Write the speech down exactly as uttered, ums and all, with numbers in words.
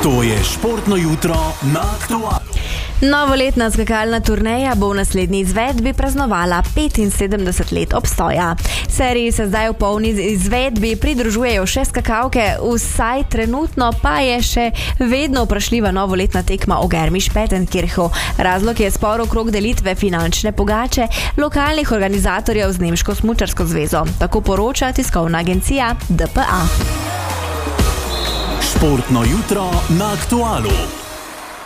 To je športno jutro na Aktualu. Novoletna skakalna turneja bo v naslednji izvedbi praznovala petinsedemdeset let obstoja. Seriji se zdaj v polni izvedbi pridružujejo še skakalke, vsaj trenutno pa je še vedno vprašljiva novoletna tekma v Garmisch-Partenkirchu. Razlog je spor okrog delitve finančne pogače lokalnih organizatorjev z Nemško smučarsko zvezo. Tako poroča tiskovna agencija D P A. Športno jutro na Aktualu.